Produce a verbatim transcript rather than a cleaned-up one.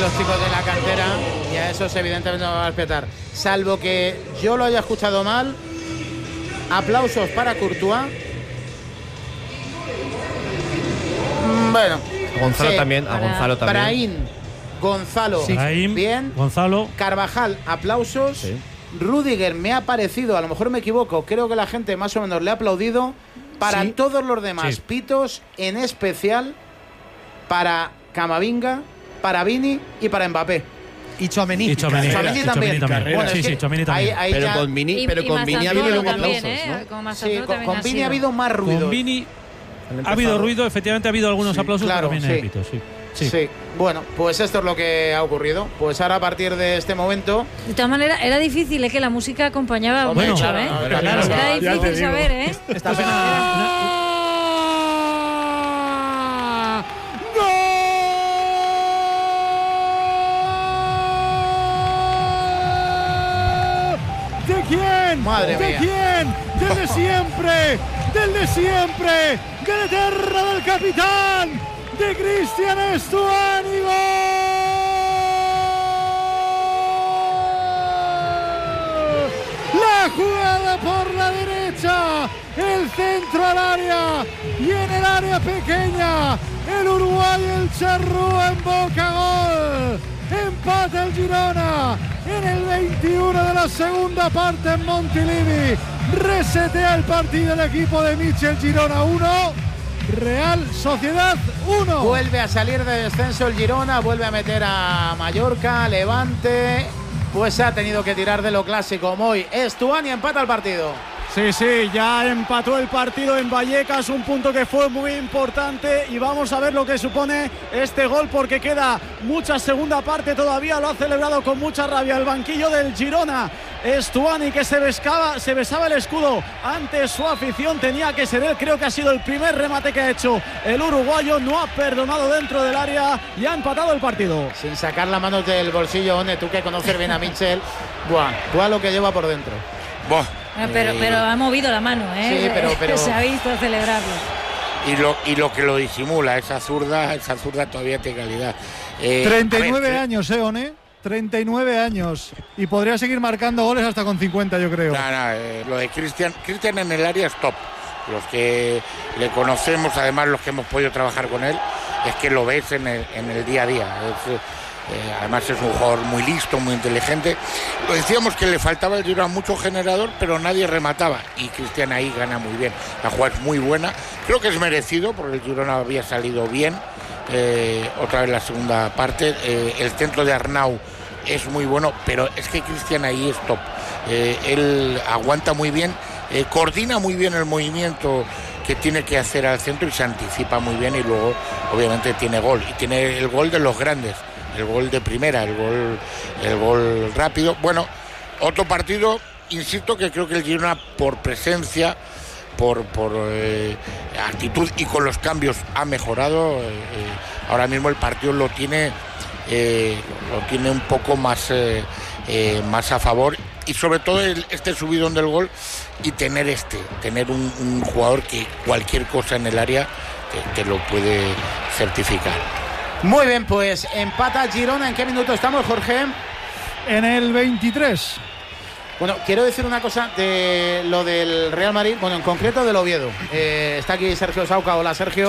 los chicos de la cantera y a esos evidentemente no van a respetar. Salvo que yo lo haya escuchado mal, aplausos para Courtois. Bueno. Gonzalo sí, también, a Gonzalo también. Brahim, Gonzalo, sí. Brahim, bien. Gonzalo. Carvajal, aplausos. Sí. Rudiger me ha parecido, a lo mejor me equivoco, creo que la gente más o menos le ha aplaudido. Para sí. todos los demás, sí. pitos, en especial para Camavinga, para Vini y para Mbappé. Y Tchouaméni. Y Tchouaméni, Tchouaméni también. también. Bueno, sí, sí, Tchouaméni también. Ahí, ahí pero ya... con Vini, pero y, con y Vini ha habido aplausos, ¿eh? ¿no? Con, sí, con, con Vini ha habido más ruido. Con Vini ha habido ruido, efectivamente ha habido algunos sí, aplausos, claro, pero también sí. hay pitos, sí. Sí. sí, bueno, pues esto es lo que ha ocurrido. Pues ahora a partir de este momento. De todas maneras, era difícil, ¿eh? Que la música acompañaba bueno, mucho, claro, ¿eh? no, Era, claro, era difícil saber, ¿eh? Esta pena. ¿De quién? Madre ¿De mía. quién? ¡Del de siempre! ¡Del de siempre! ¡Del eterno del capitán! ¡De Cristian Stuani! ¡Gol! La jugada por la derecha, el centro al área y en el área pequeña el uruguayo, el Charrúa en Boca, gol. Empata el Girona en el veintiuno de la segunda parte en Montilivi. Resetea el partido el equipo de Michel. Girona uno, Real Sociedad uno. Vuelve a salir de descenso el Girona, vuelve a meter a Mallorca, Levante. Pues ha tenido que tirar de lo clásico. Moy, Stuani empata el partido. Sí, sí, ya empató el partido en Vallecas, un punto que fue muy importante y vamos a ver lo que supone este gol porque queda mucha segunda parte todavía, lo ha celebrado con mucha rabia el banquillo del Girona. Stuani que se besaba, se besaba el escudo ante su afición, tenía que ser él, creo que ha sido el primer remate que ha hecho el uruguayo, no ha perdonado dentro del área y ha empatado el partido. Sin sacar las manos del bolsillo, One, tú que conoces bien a Michel, buah, buah lo que lleva por dentro. Buah. No, pero, pero ha movido la mano, ¿eh? Sí, pero, pero... se ha visto celebrarlo. Y lo, y lo que lo disimula, esa zurda, esa zurda todavía tiene calidad. Eh, treinta y nueve ver, años, ¿eh, One? treinta y nueve años. Y podría seguir marcando goles hasta con cincuenta, yo creo. No, no, eh, lo de Cristian, Cristian en el área es top. Los que le conocemos, además los que hemos podido trabajar con él, es que lo ves en el, en el día a día. Es, Eh, además es un jugador muy listo, muy inteligente. Lo decíamos que le faltaba el Girona mucho generador, pero nadie remataba y Cristian ahí gana muy bien. La jugada es muy buena, creo que es merecido porque el Girona había salido bien. Eh, otra vez la segunda parte, eh, el centro de Arnau es muy bueno, pero es que Cristian ahí es top. Eh, él aguanta muy bien, eh, coordina muy bien el movimiento que tiene que hacer al centro y se anticipa muy bien y luego obviamente tiene gol y tiene el gol de los grandes. El gol de primera, el gol, el gol rápido. Bueno, otro partido, insisto, que creo que el Girona por presencia, por, por eh, actitud y con los cambios ha mejorado. Eh, ahora mismo el partido lo tiene, eh, lo tiene un poco más, eh, eh, más a favor y sobre todo el, este subidón del gol y tener este, tener un, un jugador que cualquier cosa en el área te, te lo puede certificar. Muy bien, pues empata Girona. ¿En qué minuto estamos, Jorge? En el veintitrés. Bueno, quiero decir una cosa de lo del Real Madrid, bueno, en concreto del Oviedo. Eh, está aquí Sergio Sauca. Hola, Sergio.